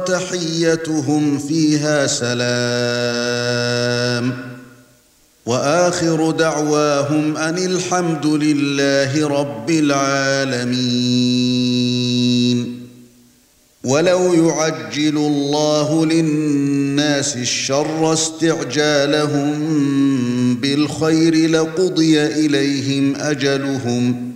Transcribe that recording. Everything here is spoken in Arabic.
تحيتهم فيها سلام وآخر دعواهم أن الحمد لله رب العالمين. ولو يعجل الله للناس الشر استعجالهم بالخير لقضي إليهم أجلهم